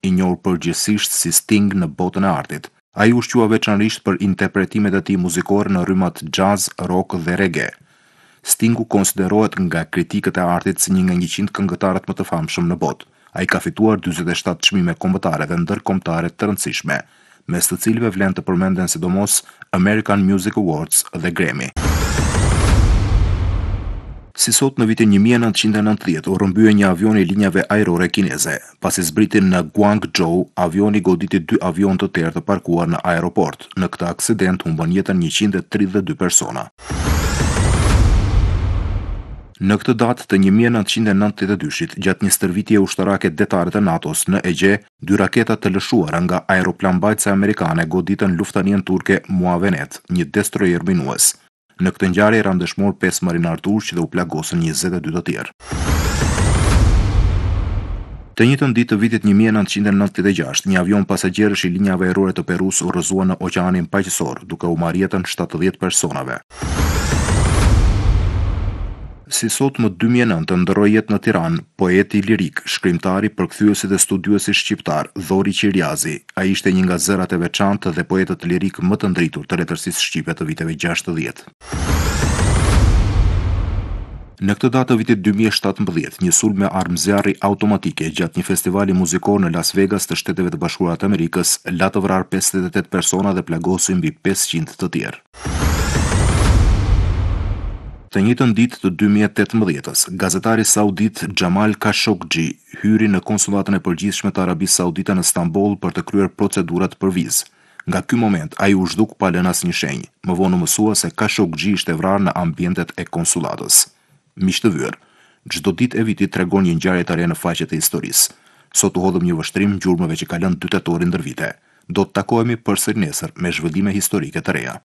i njohur përgjithsisht si Sting në botën e artit. Ai ushqua veçanërisht për interpretimet e tij muzikore në rrymat jazz, rock dhe reggae. Stingu konsiderohet nga kritikët e artit si një nga 100 këngëtarët më të famshëm në botë. Ai ka fituar 47 çmime kombëtare dhe ndërkombëtare të rëndësishme, mes të cilëve vlen të përmenden sidomos American Music Awards dhe Grammy. Si sot në vitin 1990 u rrëmbye një avion i linjave ajrore kineze. Pasi zbriti në Guangzhou, avioni goditi 2 avion të tjerë të parkuar në aeroport. Në këtë aksident humbën jetën 132 persona. Në këtë datë të 1992-shit, gjatë një stërvitje ushtarake detare të NATO-s në Egje, 2 raketa të lëshuara nga aeroplanmbajtëse amerikane goditën luftanien turke Muavenet, një destroyer minues. Në këtë ngjarje ranë dëshmor 5 marinar turq dhe u plagosën 22 të tjerë. Të njëjtën ditë të vitit 1996, një avion pasagjerësh i linjave ajrore të Perus u rrëzua në Oqeanin Paqësor, duke u marrë jetën 70 personave. Si sot më 2009 ndroi jetë në Tiranë poeti lirik, shkrimtari, përkthyesi dhe studiuesi shqiptar Dhori Qiriazi. Ai ishte një nga zërat e veçantë dhe poetët lirik më të ndritur të letërsisë shqipe të viteve 60. Në këtë datë të vitit 2017, një sulm me armë zjarri automatike gjatë një festivali muzikor në Las Vegas të Shteteve të Bashkuara të Amerikës la të vrarë 58 persona dhe plagosi mbi 500 të tjerë. Të njëjtën ditë të 2018-s, gazetari saudit Jamal Khashoggi hyri në konsulatën e përgjithshme të Arabisë Saudite në Stamboll për të kryer procedurat për vizë. Nga ky moment, ai u zhduk pa lënë asnjë shenjë. Më vonë u mësua se Khashoggi ishte vrarë në ambientet e konsulatës. Miq të vyer, çdo ditë e vitit tregon një ngjarje të re në faqet e historisë. Sot u hodhëm një vështrim gjurmëve që ka lënë 2 tetori ndër vite. Do të takohemi përsëri nesër me zhvillime historike të reja.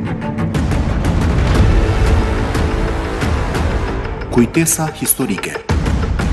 Kujtesa historike.